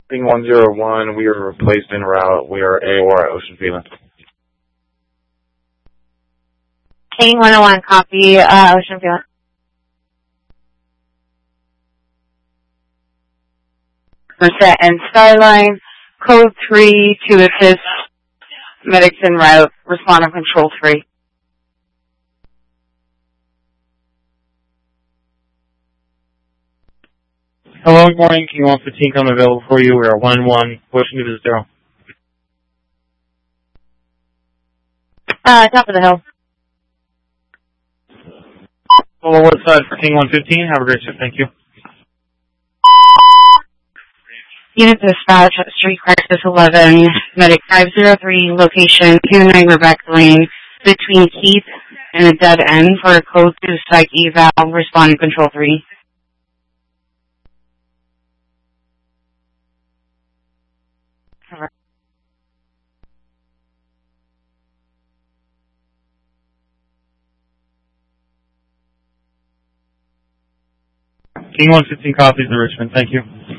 King 101, we are replaced en route. We are AOR at Ocean Feeling. King 101, copy, Ocean Feeling. Set and Skyline, code 3 to assist, medics en route, respond on control 3. Hello, good morning. King 115, come available for you. We are 1-1, pushing to 0. Top of the hill. Hello, what side for King 115? Have a great shift. Thank you. Unit dispatch, Street Crisis 11, medic 503, location 29 Rebecca Lane, between Keith and a dead end for a code 2 psych eval, respond control 3. King 115 copies the Richmond. Thank you.